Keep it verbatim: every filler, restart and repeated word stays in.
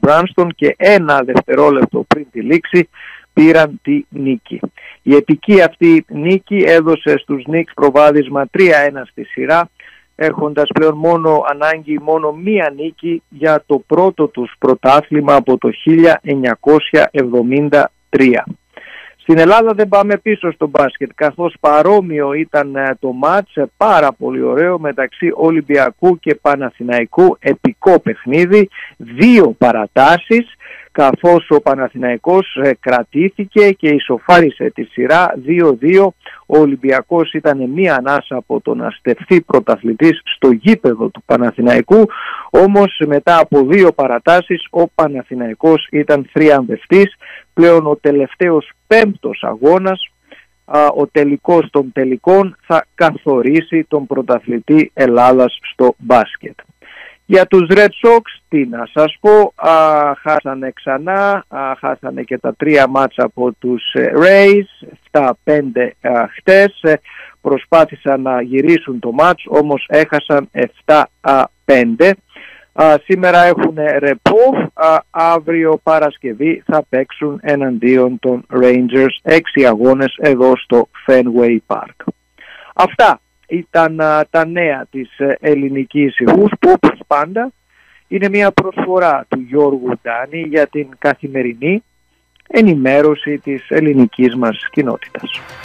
Μπράνστον και ένα δευτερόλεπτο πριν τη λήξη πήραν τη νίκη. Η επική αυτή νίκη έδωσε στους Knicks προβάδισμα τρία ένα στη σειρά, έχοντας πλέον μόνο ανάγκη μόνο μία νίκη για το πρώτο τους πρωτάθλημα από το χίλια εννιακόσια εβδομήντα τρία. Στην Ελλάδα δεν πάμε πίσω στο μπάσκετ, καθώς παρόμοιο ήταν το μάτς, πάρα πολύ ωραίο, μεταξύ Ολυμπιακού και Παναθηναϊκού, επικό παιχνίδι, δύο παρατάσεις, καθώς ο Παναθηναϊκός κρατήθηκε και ισοφάρισε τη σειρά δύο δύο. Ο Ολυμπιακός ήταν μία ανάσα από το να στεφθεί πρωταθλητής στο γήπεδο του Παναθηναϊκού, όμως μετά από δύο παρατάσεις ο Παναθηναϊκός ήταν θριαμβευτής. Πλέον ο τελευταίος πέμπτος αγώνας, ο τελικός των τελικών, θα καθορίσει τον πρωταθλητή Ελλάδας στο μπάσκετ. Για τους Red Sox, τι να σας πω, α, χάσανε ξανά, α, χάσανε και τα τρία μάτσα από τους Rays, επτά πέντε χτες, προσπάθησαν να γυρίσουν το μάτς, όμως έχασαν επτά πέντε. Α, σήμερα έχουν ρεπό, α, αύριο Παρασκευή θα παίξουν εναντίον των Rangers, έξι αγώνες εδώ στο Fenway Park. Αυτά ήταν α, τα νέα της ε, ελληνικής ηχούς, που όπως πάντα είναι μια προσφορά του Γιώργου Ντάνη για την καθημερινή ενημέρωση της ελληνικής μας κοινότητας.